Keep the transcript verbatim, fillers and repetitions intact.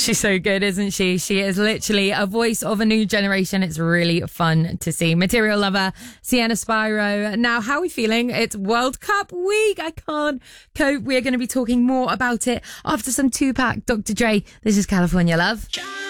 She's so good, isn't she? She is literally a voice of a new generation. It's really fun to see. Material Lover, Sienna Spyro. Now, how are we feeling? It's World Cup week. I can't cope. We're going to be talking more about it after some Tupac, Doctor Dre. This is California Love.